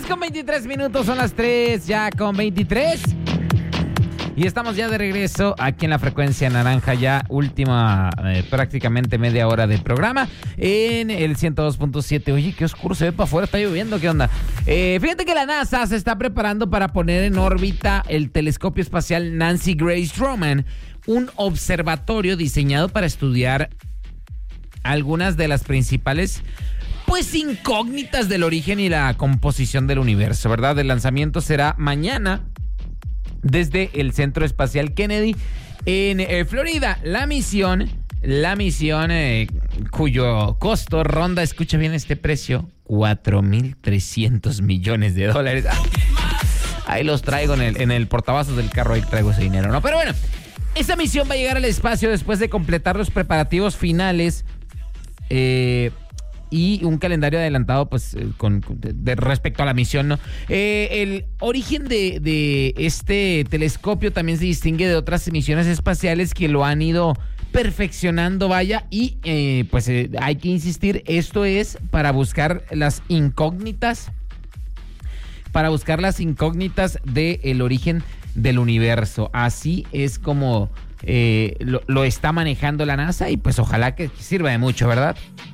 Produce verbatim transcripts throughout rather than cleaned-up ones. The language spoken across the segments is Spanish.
con veintitrés minutos, son las tres ya con veintitrés. Y estamos ya de regreso aquí en la frecuencia naranja, ya última eh, prácticamente media hora de programa en el ciento dos punto siete. Oye, qué oscuro se ve para afuera, está lloviendo, ¿qué onda? Eh, fíjate que la NASA se está preparando para poner en órbita el telescopio espacial Nancy Grace Truman, un observatorio diseñado para estudiar algunas de las principales pues incógnitas del origen y la composición del universo, ¿verdad? El lanzamiento será mañana desde el Centro Espacial Kennedy en eh, Florida. La misión, la misión eh, cuyo costo ronda, escucha bien este precio, cuatro mil trescientos millones de dólares. Ah, ahí los traigo en el, en el portavasos del carro, ahí traigo ese dinero, ¿no? Pero bueno, esa misión va a llegar al espacio después de completar los preparativos finales eh, y un calendario adelantado, pues, con, de, de respecto a la misión, ¿no? Eh, el origen de, de este telescopio también se distingue de otras misiones espaciales que lo han ido perfeccionando, vaya, y eh, pues eh, hay que insistir, esto es para buscar las incógnitas, para buscar las incógnitas del origen del universo. Así es como eh, lo, lo está manejando la NASA y pues ojalá que sirva de mucho, ¿verdad?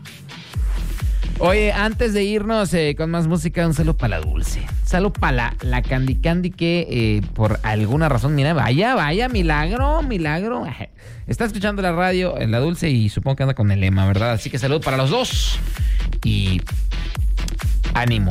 Oye, antes de irnos eh, con más música, un saludo para la Dulce. Saludo para la, la Candy Candy que eh, por alguna razón, mira, vaya, vaya, milagro, milagro. Está escuchando la radio, la Dulce, y supongo que anda con el lema, ¿verdad? Así que saludo para los dos y ánimo.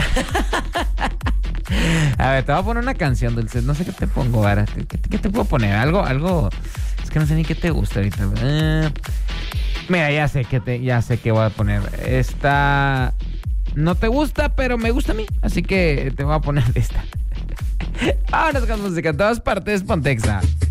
A ver, te voy a poner una canción, Dulce. No sé qué te pongo ahora. ¿Qué, qué, qué te puedo poner? Algo, algo. Es que no sé ni qué te gusta ahorita. Eh... Mira, ya sé que te, ya sé que voy a poner. Esta no te gusta, pero me gusta a mí. Así que te voy a poner esta. Vámonos con música en todas partes, Pontexa.